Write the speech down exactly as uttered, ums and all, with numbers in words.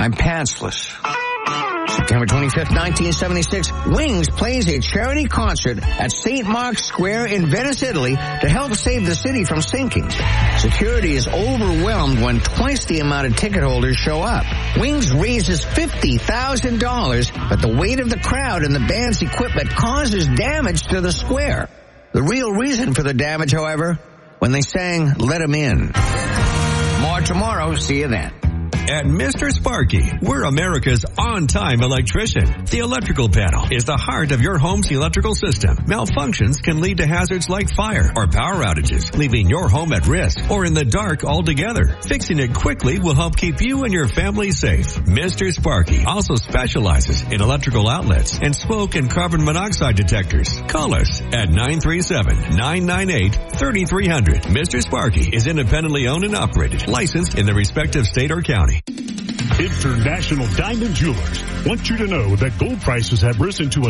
I'm pantsless. September twenty-fifth, nineteen seventy-six, Wings plays a charity concert at Saint Mark's Square in Venice, Italy to help save the city from sinking. Security is overwhelmed when twice the amount of ticket holders show up. Wings raises fifty thousand dollars, but the weight of the crowd and the band's equipment causes damage to the square. The real reason for the damage, however, when they sang Let 'Em In. More tomorrow. See you then. At Mister Sparky, we're America's on-time electrician. The electrical panel is the heart of your home's electrical system. Malfunctions can lead to hazards like fire or power outages, leaving your home at risk or in the dark altogether. Fixing it quickly will help keep you and your family safe. Mister Sparky also specializes in electrical outlets and smoke and carbon monoxide detectors. Call us at nine three seven, nine nine eight, three three zero zero. Mister Sparky is independently owned and operated, licensed in the respective state or county. International Diamond Jewelers want you to know that gold prices have risen to a